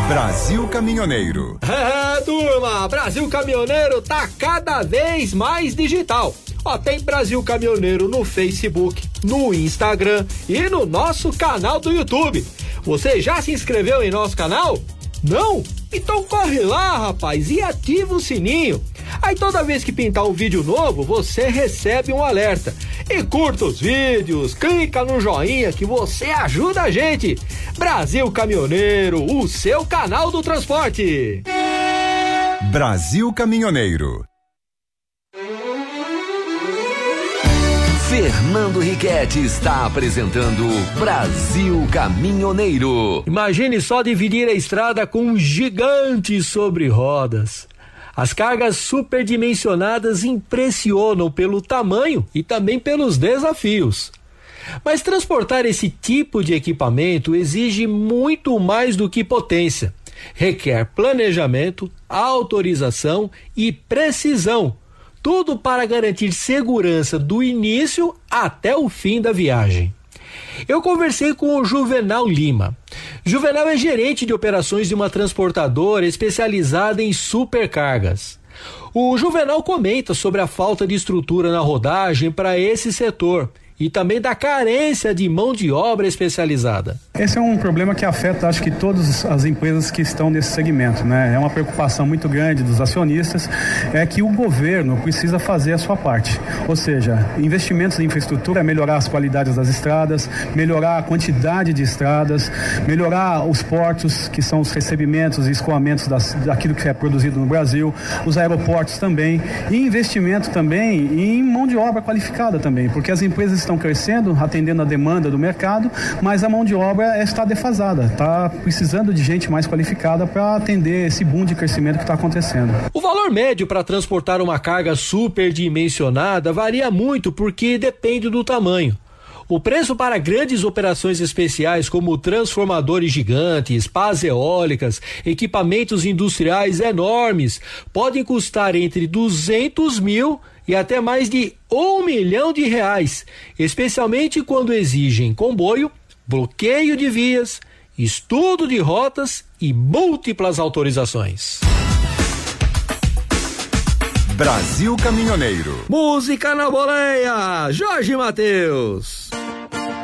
Brasil Caminhoneiro. Turma, Brasil Caminhoneiro tá cada vez mais digital. Ó, tem Brasil Caminhoneiro no Facebook, no Instagram e no nosso canal do YouTube. Você já se inscreveu em nosso canal? Não? Então corre lá, rapaz, e ativa o sininho. Aí toda vez que pintar um vídeo novo, você recebe um alerta. E curta os vídeos, clica no joinha que você ajuda a gente. Brasil Caminhoneiro, o seu canal do transporte. Brasil Caminhoneiro. Fernando Riquetti está apresentando Brasil Caminhoneiro. Imagine só dividir a estrada com um gigante sobre rodas. As cargas superdimensionadas impressionam pelo tamanho e também pelos desafios. Mas transportar esse tipo de equipamento exige muito mais do que potência. Requer planejamento, autorização e precisão. Tudo para garantir segurança do início até o fim da viagem. Eu conversei com o Juvenal Lima. Juvenal é gerente de operações de uma transportadora especializada em supercargas. O Juvenal comenta sobre a falta de estrutura na rodagem para esse setor e também da carência de mão de obra especializada. Esse é um problema que afeta, acho que, todas as empresas que estão nesse segmento, né? É uma preocupação muito grande dos acionistas, é que o governo precisa fazer a sua parte. Ou seja, investimentos em infraestrutura, melhorar as qualidades das estradas, melhorar a quantidade de estradas, melhorar os portos, que são os recebimentos e escoamentos daquilo que é produzido no Brasil, os aeroportos também, e investimento também em mão de obra qualificada também, porque as empresas estão crescendo, atendendo a demanda do mercado, mas a mão de obra está defasada, está precisando de gente mais qualificada para atender esse boom de crescimento que está acontecendo. O valor médio para transportar uma carga superdimensionada varia muito porque depende do tamanho. O preço para grandes operações especiais como transformadores gigantes, pás eólicas, equipamentos industriais enormes, podem custar entre 200 mil e até mais de R$1 milhão, especialmente quando exigem comboio, bloqueio de vias, estudo de rotas e múltiplas autorizações. Brasil Caminhoneiro. Música na boleia, Jorge Mateus.